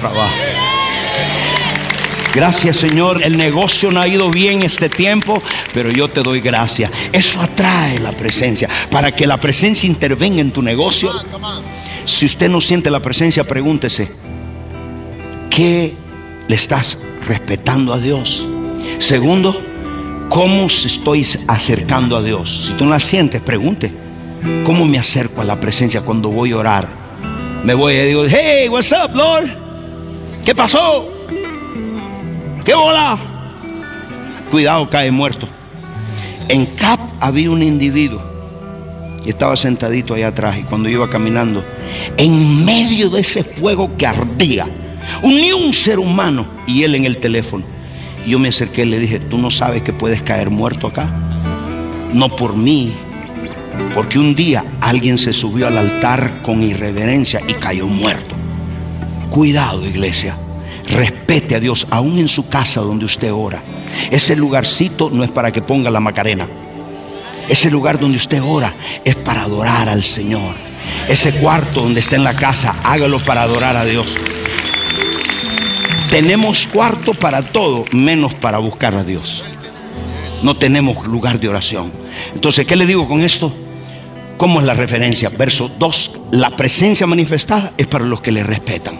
trabajo. Gracias, Señor, el negocio no ha ido bien este tiempo, pero yo te doy gracias. Eso atrae la presencia, para que la presencia intervenga en tu negocio. Si usted no siente la presencia, pregúntese, ¿qué le estás respetando a Dios? Segundo, ¿cómo estoy acercando a Dios? Si tú no la sientes, pregunte, ¿cómo me acerco a la presencia cuando voy a orar? Me voy y digo, hey, what's up, Lord? ¿Qué pasó? ¿Qué bola? Cuidado, cae muerto. En Cap había un individuo y estaba sentadito allá atrás, y cuando iba caminando, en medio de ese fuego que ardía, ni un ser humano, y él en el teléfono. Yo me acerqué y le dije, ¿tú no sabes que puedes caer muerto acá? No por mí, porque un día alguien se subió al altar con irreverencia y cayó muerto. Cuidado, iglesia. Respete a Dios, aún en su casa donde usted ora. Ese lugarcito no es para que ponga la Macarena. Ese lugar donde usted ora es para adorar al Señor. Ese cuarto donde está en la casa, hágalo para adorar a Dios. Tenemos cuarto para todo, menos para buscar a Dios. No tenemos lugar de oración. Entonces, ¿qué le digo con esto? ¿Cómo es la referencia? Verso 2. La presencia manifestada es para los que le respetan.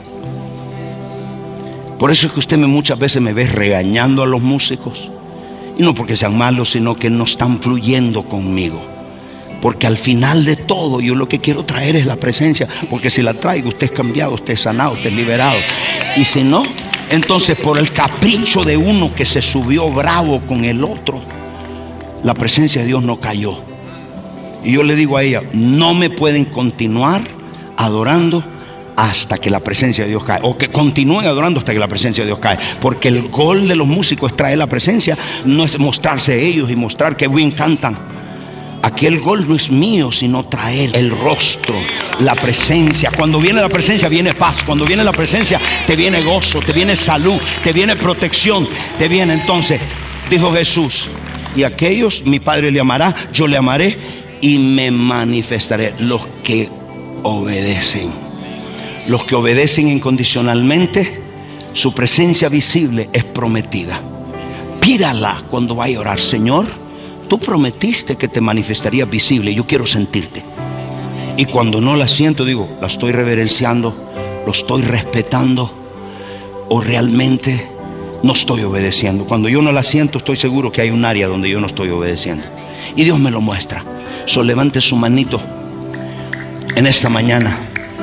Por eso es que usted muchas veces me ve regañando a los músicos. Y no porque sean malos, sino que no están fluyendo conmigo. Porque al final de todo, yo lo que quiero traer es la presencia. Porque si la traigo, usted es cambiado, usted es sanado, usted es liberado. Y si no, entonces por el capricho de uno que se subió bravo con el otro, la presencia de Dios no cayó. Y yo le digo a ella, no me pueden continuar adorando hasta que la presencia de Dios cae, o que continúen adorando hasta que la presencia de Dios cae, porque el gol de los músicos es traer la presencia, no es mostrarse ellos y mostrar que bien cantan. Aquí el gol no es mío, sino traer el rostro, la presencia. Cuando viene la presencia viene paz, cuando viene la presencia te viene gozo, te viene salud, te viene protección, te viene. Entonces dijo Jesús, y aquellos mi Padre le amará, yo le amaré y me manifestaré. Los que obedecen, los que obedecen incondicionalmente, su presencia visible es prometida. Pídala cuando vaya a orar. Señor, tú prometiste que te manifestarías visible, yo quiero sentirte. Y cuando no la siento, digo, la estoy reverenciando, lo estoy respetando, o realmente no estoy obedeciendo. Cuando yo no la siento, estoy seguro que hay un área donde yo no estoy obedeciendo, y Dios me lo muestra. So, levante su manito en esta mañana.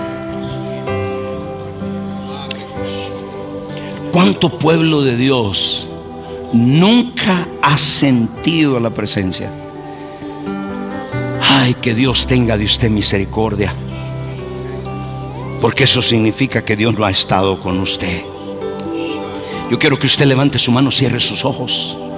¿Cuánto pueblo de Dios nunca ha sentido la presencia? Ay, que Dios tenga de usted misericordia, porque eso significa que Dios no ha estado con usted. Yo quiero que usted levante su mano, cierre sus ojos.